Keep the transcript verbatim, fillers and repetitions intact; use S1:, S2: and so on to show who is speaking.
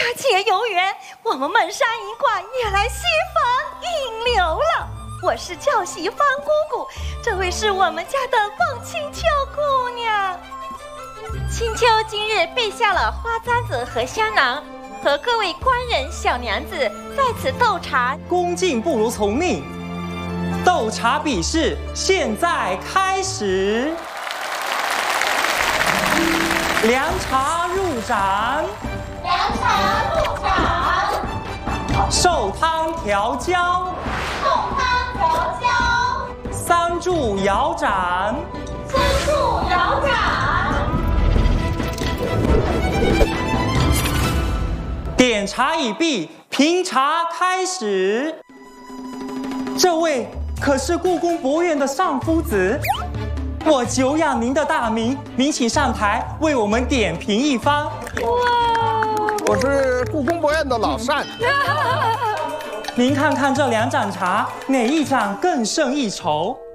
S1: 结有缘，我们门山一挂也来西房引流了。我是教习方姑姑，这位是我们家的凤青秋姑娘。青秋今日备下了花簪子和香囊，和各位官人小娘子在此斗茶。
S2: 恭敬不如从命，斗茶比试现在开始。凉茶入盏，
S1: 凉茶入盏，
S2: 寿汤调椒，
S1: 寿汤调椒，
S2: 三炷摇盏，
S1: 三炷摇盏。
S2: 点茶已毕，评茶开始。这位可是故宫博院的上夫子，我久仰您的大名，您请上台为我们点评一番。
S3: 哇！我是故宫博院的老单。
S2: 您看看这两盏茶，哪一盏更胜一筹？